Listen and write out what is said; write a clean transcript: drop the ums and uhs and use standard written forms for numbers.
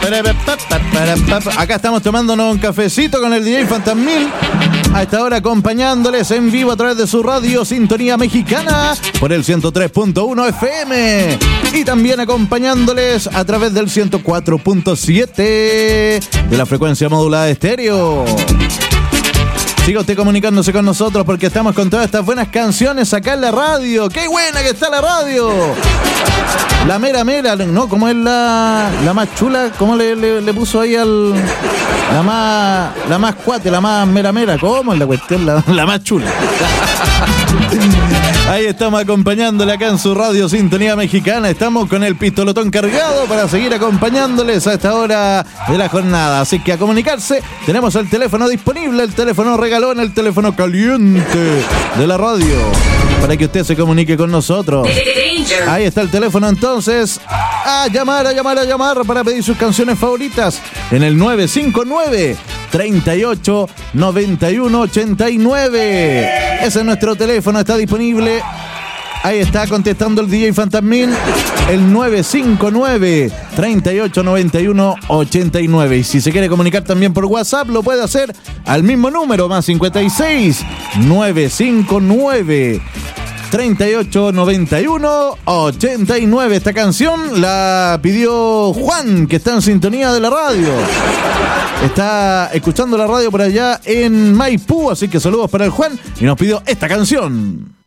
Acá estamos tomándonos un cafecito con el DJ Fantasmil. A esta hora acompañándoles en vivo a través de su radio Sintonía Mexicana por el 103.1 FM y también acompañándoles a través del 104.7 de la frecuencia modulada de estéreo. Siga usted comunicándose con nosotros porque estamos con todas estas buenas canciones acá en la radio. ¡Qué buena que está la radio! La mera, ¿no? ¿Cómo es la más chula? ¿Cómo le puso ahí al... La más cuate, la más mera? ¿Cómo es la cuestión? La más chula. Ahí estamos acompañándole acá en su radio Sintonía Mexicana. Estamos con el pistolotón cargado para seguir acompañándoles a esta hora de la jornada. Así que a comunicarse, tenemos el teléfono disponible, el teléfono regalón, el teléfono caliente de la radio, para que usted se comunique con nosotros. Ahí está el teléfono entonces. A llamar para pedir sus canciones favoritas en el 959 38 91 89. Ese es nuestro teléfono, está disponible. Ahí está contestando el DJ Fantasmín, el 959 38 91 89. Y si se quiere comunicar también por WhatsApp, lo puede hacer al mismo número, más 56 959 38 91 89. Esta canción la pidió Juan, que está en sintonía de la radio. Está escuchando la radio por allá en Maipú, así que saludos para el Juan y nos pidió esta canción.